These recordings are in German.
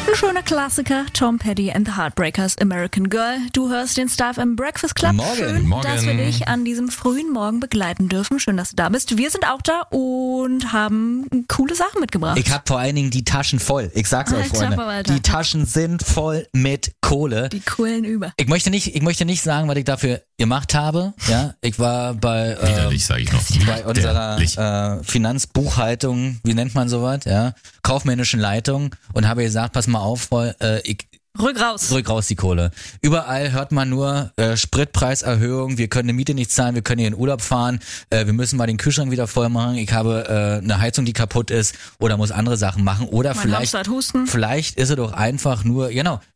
Ein schöner Klassiker, Tom Petty and the Heartbreakers, American Girl. Du hörst den Star FM Breakfast Club. Schön, dass wir dich an diesem frühen Morgen begleiten dürfen. Schön, dass du da bist. Wir sind auch da und haben coole Sachen mitgebracht. Ich habe vor allen Dingen die Taschen voll. Ich sag's euch, Freunde. Die Taschen sind voll mit Kohle. Die Kohlen über. Ich möchte nicht sagen, was ich dafür gemacht habe. Ja, ich war bei widerlich, sag ich noch. Bei unserer Finanzbuchhaltung, wie nennt man sowas? Ja, kaufmännischen Leitung und habe gesagt, pass mal auf, Rück raus die Kohle. Überall hört man nur Spritpreiserhöhung, wir können eine Miete nicht zahlen, wir können hier in Urlaub fahren, wir müssen mal den Kühlschrank wieder voll machen, ich habe eine Heizung, die kaputt ist oder muss andere Sachen machen oder vielleicht ist es doch einfach nur,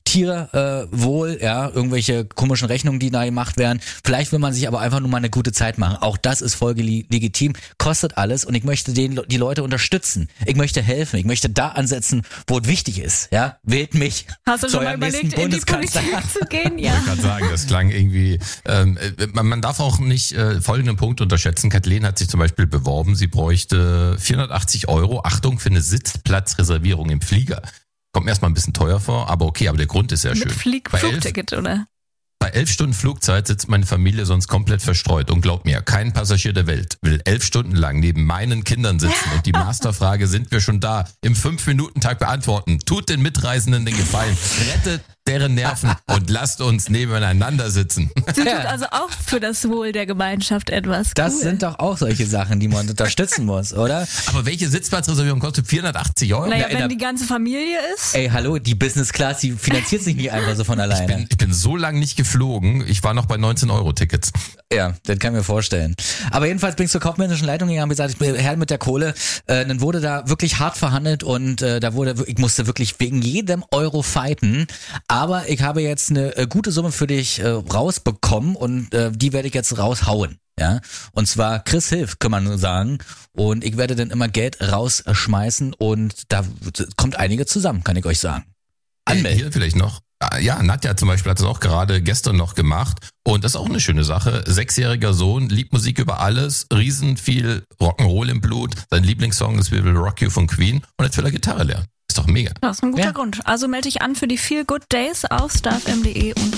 Tierwohl, irgendwelche komischen Rechnungen, die da gemacht werden. Vielleicht will man sich aber einfach nur mal eine gute Zeit machen. Auch das ist voll legitim, kostet alles und ich möchte die Leute unterstützen. Ich möchte helfen, ich möchte da ansetzen, wo es wichtig ist. Ja, wählt mich. Hast du schon mal überlegt, in die Politik zu gehen? Ja. Ich kann sagen, das klang irgendwie, man darf auch nicht folgenden Punkt unterschätzen. Kathleen hat sich zum Beispiel beworben, sie bräuchte 480 €, Achtung, für eine Sitzplatzreservierung im Flieger. Kommt mir erstmal ein bisschen teuer vor, aber okay, aber der Grund ist ja schön. Mit Flugticket, oder? Bei 11 Stunden Flugzeit sitzt meine Familie sonst komplett verstreut und glaubt mir, kein Passagier der Welt will 11 Stunden lang neben meinen Kindern sitzen und die Masterfrage, sind wir schon da, im 5-Minuten-Takt beantworten. Tut den Mitreisenden den Gefallen, rettet deren Nerven und lasst uns nebeneinander sitzen. Sie tut also auch für das Wohl der Gemeinschaft etwas. Das sind doch auch solche Sachen, die man unterstützen muss, oder? Aber welche Sitzplatzreservierung kostet 480 €? Naja, wenn die ganze Familie ist. Ey, hallo, die Business Class, die finanziert sich nicht einfach so von alleine. Ich bin so lange nicht geflogen, ich war noch bei 19-€-Tickets. Ja, das kann ich mir vorstellen. Aber jedenfalls bin ich zur kaufmännischen Leitung gegangen und gesagt, ich bin her mit der Kohle. Dann wurde da wirklich hart verhandelt und ich musste wirklich wegen jedem Euro fighten. Aber ich habe jetzt eine gute Summe für dich rausbekommen und die werde ich jetzt raushauen. Ja, und zwar Chris hilft, kann man sagen. Und ich werde dann immer Geld rausschmeißen und da kommt einige zusammen, kann ich euch sagen. Anmelden. Hier vielleicht noch. Ja, Nadja zum Beispiel hat das auch gerade gestern noch gemacht und das ist auch eine schöne Sache. 6-jähriger Sohn, liebt Musik über alles, riesen viel Rock'n'Roll im Blut. Sein Lieblingssong ist We Will Rock You von Queen und jetzt will er Gitarre lernen. Ist doch mega. Das ist ein guter Grund. Also melde dich an für die Feel Good Days auf starfm.de und